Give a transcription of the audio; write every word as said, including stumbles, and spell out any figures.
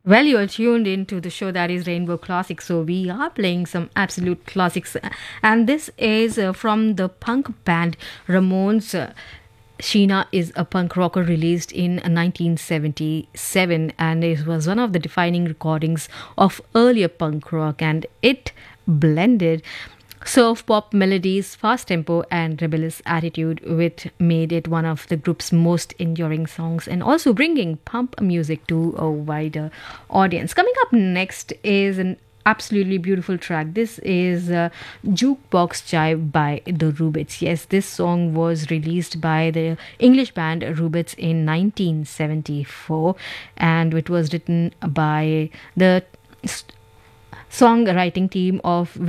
Well, you're tuned into the show that is Rainbow Classics. So, we are playing some absolute classics. And this is uh, from the punk band Ramones. Uh, Sheena is a punk rocker released in nineteen seventy-seven, and it was one of the defining recordings of earlier punk rock, and it blended surf pop melodies, fast tempo, and rebellious attitude, which made it one of the group's most enduring songs, and also bringing pump music to a wider audience. Coming up next is an absolutely beautiful track. This is uh, Jukebox Jive by the Rubettes. Yes, this song was released by the English band Rubettes in nineteen seventy-four, and it was written by the s- songwriting team of